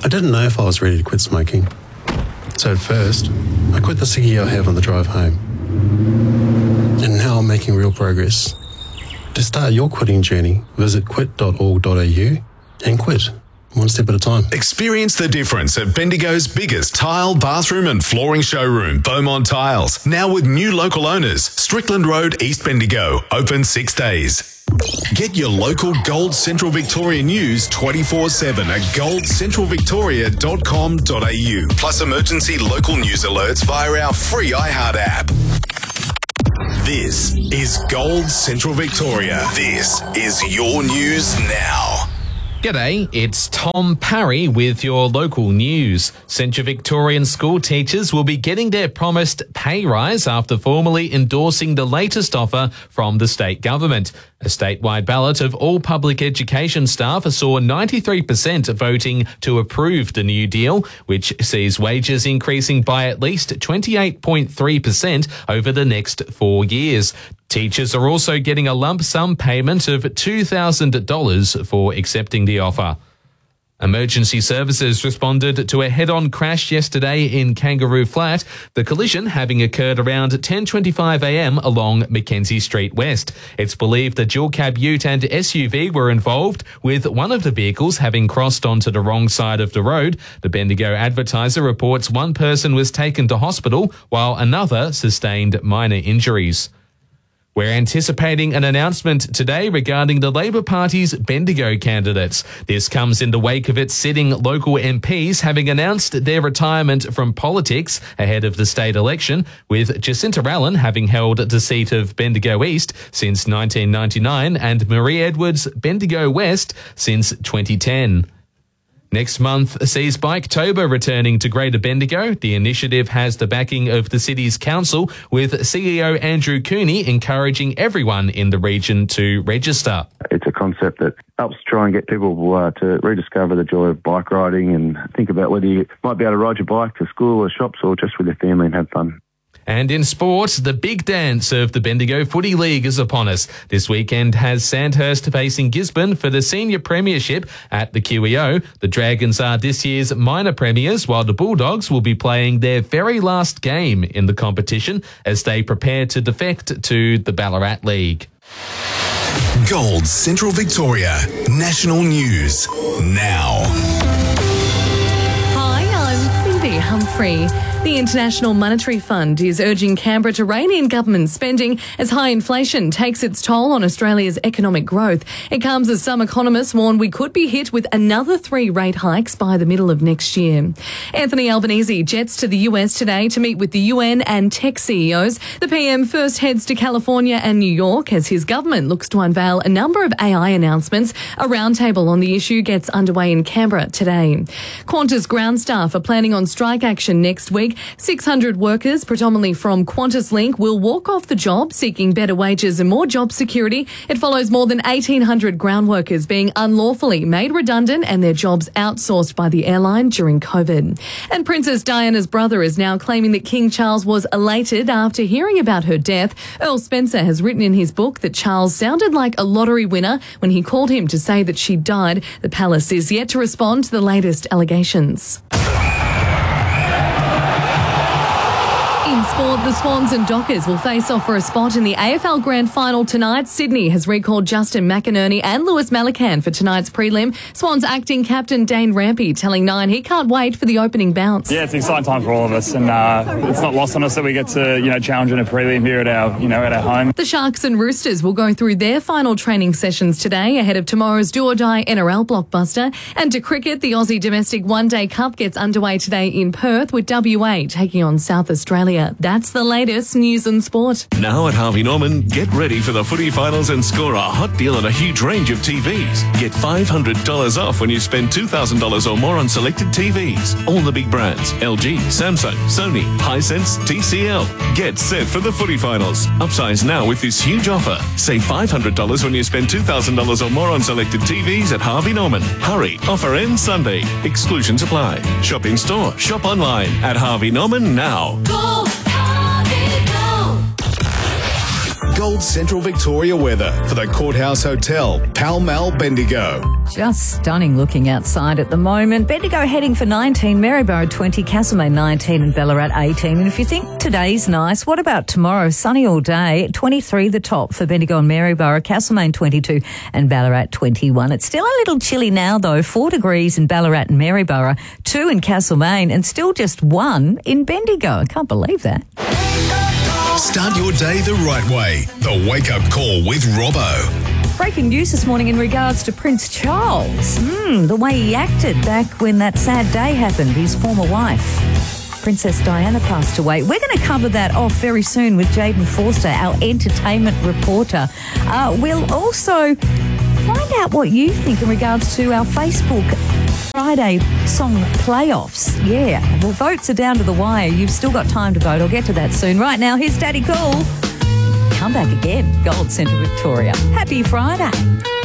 I didn't know if I was ready to quit smoking. So at first, I quit the ciggy I have on the drive home. And now I'm making real progress. To start your quitting journey, visit quit.org.au and quit, one step at a time. Experience the difference at Bendigo's biggest tile, bathroom and flooring showroom, Beaumont Tiles. Now with new local owners, Strickland Road, East Bendigo, open 6 days. Get your local Gold Central Victoria news 24/7 at goldcentralvictoria.com.au. Plus emergency local news alerts via our free iHeart app. This is Gold Central Victoria. This is your news now. G'day, it's Tom Parry with your local news. Central Victorian school teachers will be getting their promised pay rise after formally endorsing the latest offer from the state government. A statewide ballot of all public education staff saw 93% voting to approve the new deal, which sees wages increasing by at least 28.3% over the next 4 years. Teachers are also getting a lump sum payment of $2,000 for accepting the offer. Emergency services responded to a head-on crash yesterday in Kangaroo Flat, the collision having occurred around 10:25 a.m. along Mackenzie Street West. It's believed the dual-cab ute and SUV were involved, with one of the vehicles having crossed onto the wrong side of the road. The Bendigo Advertiser reports one person was taken to hospital while another sustained minor injuries. We're anticipating an announcement today regarding the Labor Party's Bendigo candidates. This comes in the wake of its sitting local MPs having announced their retirement from politics ahead of the state election, with Jacinta Allen having held the seat of Bendigo East since 1999 and Marie Edwards Bendigo West since 2010. Next month sees Biketober returning to Greater Bendigo. The initiative has the backing of the city's council, with CEO Andrew Cooney encouraging everyone in the region to register. It's a concept that helps try and get people to rediscover the joy of bike riding and think about whether you might be able to ride your bike to school or shops or just with your family and have fun. And in sport, the big dance of the Bendigo Footy League is upon us. This weekend has Sandhurst facing Gisborne for the senior premiership at the QEO. The Dragons are this year's minor premiers, while the Bulldogs will be playing their very last game in the competition as they prepare to defect to the Ballarat League. Gold Central Victoria, national news now. Hi, I'm Cindy Humphrey. The International Monetary Fund is urging Canberra to rein in government spending as high inflation takes its toll on Australia's economic growth. It comes as some economists warn we could be hit with another 3 rate hikes by the middle of next year. Anthony Albanese jets to the US today to meet with the UN and tech CEOs. The PM first heads to California and New York as his government looks to unveil a number of AI announcements. A roundtable on the issue gets underway in Canberra today. Qantas ground staff are planning on strike action next week. 600 workers, predominantly from Qantas Link, will walk off the job seeking better wages and more job security. It follows more than 1,800 ground workers being unlawfully made redundant and their jobs outsourced by the airline during COVID. And Princess Diana's brother is now claiming that King Charles was elated after hearing about her death. Earl Spencer has written in his book that Charles sounded like a lottery winner when he called him to say that she died. The palace is yet to respond to the latest allegations. In sport, the Swans and Dockers will face off for a spot in the AFL Grand Final tonight. Sydney has recalled Justin McInerney and Lewis Malikan for tonight's prelim. Swans acting captain Dane Rampy telling Nine he can't wait for the opening bounce. Yeah, it's an exciting time for all of us, and it's not lost on us that we get to challenge in a prelim here at our at our home. The Sharks and Roosters will go through their final training sessions today ahead of tomorrow's do-or-die NRL blockbuster. And to cricket, the Aussie Domestic One Day Cup gets underway today in Perth with WA taking on South Australia. That's the latest news and sport. Now at Harvey Norman, get ready for the footy finals and score a hot deal on a huge range of TVs. Get $500 off when you spend $2,000 or more on selected TVs. All the big brands: LG, Samsung, Sony, Hisense, TCL. Get set for the footy finals. Upsize now with this huge offer. Save $500 when you spend $2,000 or more on selected TVs at Harvey Norman. Hurry, offer ends Sunday. Exclusions apply. Shop in store, shop online at Harvey Norman now. Gold Central Victoria weather for the Courthouse Hotel, Pall Mall, Bendigo. Just stunning looking outside at the moment. Bendigo heading for 19, Maryborough 20, Castlemaine 19 and Ballarat 18. And if you think today's nice, what about tomorrow? Sunny all day, 23 the top for Bendigo and Maryborough, Castlemaine 22 and Ballarat 21. It's still a little chilly now though, 4 degrees in Ballarat and Maryborough, 2 in Castlemaine and still just 1 in Bendigo. I can't believe that. Start your day the right way. The Wake Up Call with Robbo. Breaking news this morning in regards to Prince Charles. The way he acted back when that sad day happened, his former wife, Princess Diana, passed away. We're going to cover that off very soon with Jaden Forster, our entertainment reporter. We'll also find out what you think in regards to our Facebook Friday song playoffs. Yeah, the votes are down to the wire. You've still got time to vote. I'll get to that soon. Right now, here's Daddy Cool. Come back again, Gold Central Victoria. Happy Friday.